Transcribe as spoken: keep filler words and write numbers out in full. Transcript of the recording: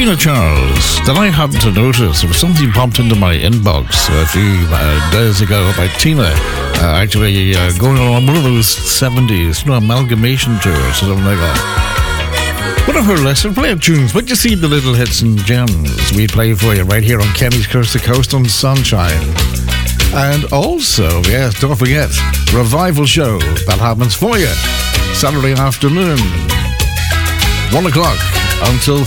Tina Charles. Did I happen to notice there was something popped into my inbox a few uh, days ago by Tina, uh, actually uh, going on one of those seventies, you know, amalgamation tours, something like that. One of her lesser play tunes, but you see the little hits and gems we play for you right here on Kenny's Coast to Coast on Sunshine. And also, yes, don't forget, Revival Show, that happens for you Saturday afternoon, one o'clock until